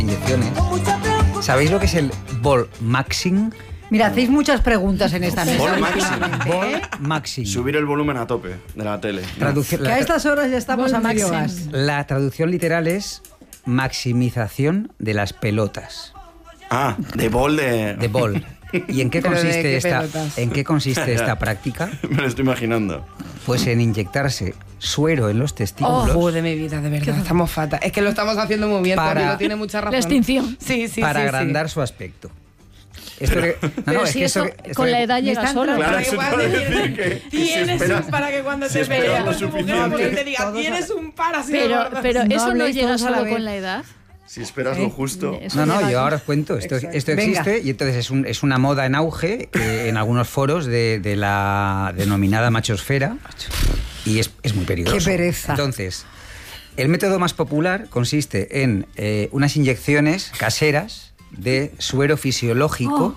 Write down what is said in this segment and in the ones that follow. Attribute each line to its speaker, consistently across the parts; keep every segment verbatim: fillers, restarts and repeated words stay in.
Speaker 1: inyecciones. ¿Sabéis lo que es el ball maxing?
Speaker 2: Mira, hacéis muchas preguntas en esta mesa.
Speaker 3: Ball maxing.
Speaker 1: Ball maxing.
Speaker 3: Subir el volumen a tope de la tele.
Speaker 1: Traducción,
Speaker 2: Que
Speaker 1: la,
Speaker 2: a estas horas ya estamos
Speaker 4: Ball
Speaker 2: a medio
Speaker 4: maxing.
Speaker 2: gas.
Speaker 1: la traducción literal es maximización de las pelotas.
Speaker 3: Ah, de bol de...
Speaker 1: De ball. ¿Y en qué
Speaker 2: ¿Pero de
Speaker 1: consiste
Speaker 2: qué
Speaker 1: esta
Speaker 2: pelotas?
Speaker 1: en qué consiste esta práctica?
Speaker 3: Me lo estoy imaginando.
Speaker 1: Pues en inyectarse suero en los testículos
Speaker 5: Oh, de mi vida, de verdad, estamos fatal. Es que lo estamos haciendo muy bien,
Speaker 1: Para-
Speaker 5: Tony, tiene mucha razón.
Speaker 4: La extinción.
Speaker 5: Sí, sí,
Speaker 1: para
Speaker 5: sí,
Speaker 1: agrandar
Speaker 5: sí.
Speaker 1: su aspecto. Esto que- no, no,
Speaker 4: Pero
Speaker 1: es
Speaker 4: si
Speaker 1: que
Speaker 4: eso,
Speaker 1: esto que- esto
Speaker 4: con
Speaker 1: que-
Speaker 4: la edad
Speaker 2: Me
Speaker 4: llega
Speaker 2: están
Speaker 4: sola.
Speaker 3: Claro,
Speaker 5: Para
Speaker 3: eso
Speaker 5: que
Speaker 3: te
Speaker 5: cuando
Speaker 3: voy a decir que, que si
Speaker 5: tienes
Speaker 3: esperas-
Speaker 5: un para que cuando
Speaker 3: si
Speaker 5: te
Speaker 3: esperas
Speaker 5: vea
Speaker 3: lo
Speaker 5: tu mujer
Speaker 3: suficiente.
Speaker 5: te diga,
Speaker 2: Todos
Speaker 5: tienes
Speaker 2: a-
Speaker 5: un par así de
Speaker 4: Pero,
Speaker 5: gordo.
Speaker 4: pero
Speaker 2: No
Speaker 4: eso no
Speaker 2: habléis
Speaker 4: llega
Speaker 2: todos a la
Speaker 4: solo
Speaker 2: vez.
Speaker 4: con la edad.
Speaker 3: Si esperas lo justo.
Speaker 4: Eso
Speaker 1: No, no,
Speaker 4: llega-
Speaker 1: yo ahora os cuento. Esto,
Speaker 2: Exacto.
Speaker 1: esto
Speaker 2: Venga.
Speaker 1: existe y entonces es, un- es una moda en auge que en algunos foros de, de la denominada machosfera y es, es muy peligroso.
Speaker 2: Qué pereza.
Speaker 1: Entonces, el método más popular consiste en eh, unas inyecciones caseras de suero fisiológico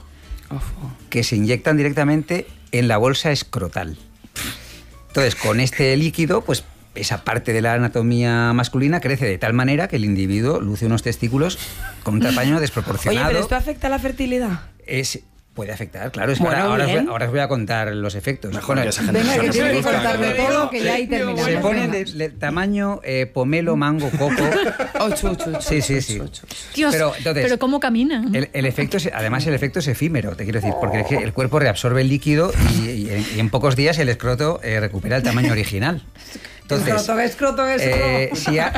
Speaker 1: que se inyectan directamente en la bolsa escrotal. Entonces, con este líquido, pues esa parte de la anatomía masculina crece de tal manera que el individuo luce unos testículos con un tamaño
Speaker 5: Oye,
Speaker 1: desproporcionado.
Speaker 5: pero ¿esto afecta a la fertilidad?
Speaker 1: Es, puede afectar, claro. Es que
Speaker 5: Bueno,
Speaker 1: ahora, ahora os voy,
Speaker 5: bien.
Speaker 1: ahora os voy a contar los efectos.
Speaker 3: Mejor
Speaker 1: Bueno,
Speaker 3: que esa gente
Speaker 2: Venga,
Speaker 3: no
Speaker 2: que
Speaker 3: se
Speaker 2: tienes que
Speaker 3: busca.
Speaker 2: contarlo
Speaker 5: Digo,
Speaker 2: todo, que ya ahí
Speaker 5: digo,
Speaker 2: terminamos.
Speaker 1: se
Speaker 5: bueno,
Speaker 1: pone
Speaker 2: Venga.
Speaker 1: de, de tamaño eh, pomelo, mango, coco.
Speaker 5: Ocho, ocho, ocho.
Speaker 1: Sí, sí, sí.
Speaker 4: Dios,
Speaker 1: Pero,
Speaker 4: pero,
Speaker 1: entonces,
Speaker 4: ¿cómo caminan?
Speaker 1: El, el efecto es, además, el efecto es efímero, te quiero decir, porque es que el cuerpo reabsorbe el líquido y, y en, y en pocos días el escroto eh, recupera el tamaño original. Entonces,
Speaker 2: Escroto, escroto, escroto.
Speaker 1: eh, si, a-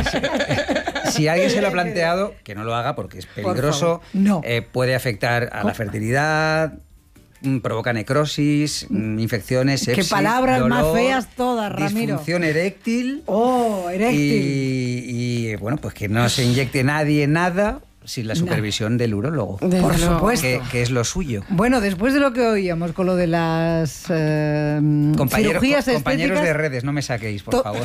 Speaker 1: si- si alguien se lo ha planteado, que no lo haga porque es peligroso,
Speaker 2: favor, no.
Speaker 1: eh, puede afectar a la fertilidad, mm, provoca necrosis, mm, infecciones,
Speaker 2: Qué
Speaker 1: sepsis,
Speaker 2: palabras más
Speaker 1: dolor,
Speaker 2: feas todas, Ramiro.
Speaker 1: disfunción eréctil.
Speaker 2: Oh, eréctil.
Speaker 1: Y, y, bueno, pues que no se inyecte nadie nada sin la supervisión del urólogo.
Speaker 5: Desde
Speaker 2: Por
Speaker 5: luego.
Speaker 2: supuesto.
Speaker 1: Que, que es lo suyo.
Speaker 2: Bueno, después de lo que oíamos con lo de las eh,
Speaker 1: Compañero-
Speaker 2: cirugías
Speaker 1: co- compañeros
Speaker 2: estéticas...
Speaker 1: de redes, no me saquéis, por
Speaker 2: to-
Speaker 1: favor.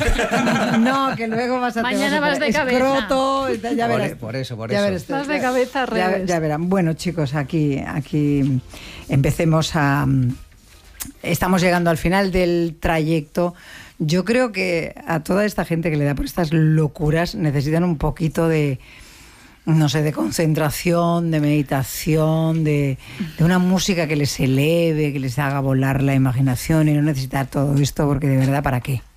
Speaker 2: No, que luego vas a... te
Speaker 4: Mañana
Speaker 2: vas, a
Speaker 4: vas de
Speaker 2: escroto,
Speaker 4: cabeza.
Speaker 2: ya
Speaker 1: Por
Speaker 2: verás.
Speaker 1: e- por eso, por
Speaker 2: Ya
Speaker 1: eso.
Speaker 2: verás,
Speaker 4: Vas de
Speaker 2: ya-
Speaker 4: cabeza al
Speaker 2: ya-
Speaker 4: revés.
Speaker 2: Ya verán. Bueno, chicos, aquí, aquí empecemos a... Estamos llegando al final del trayecto. Yo creo que a toda esta gente que le da por estas locuras necesitan un poquito de... no sé, de concentración, de meditación, de, de una música que les eleve, que les haga volar la imaginación y no necesitar todo esto porque de verdad, ¿para qué?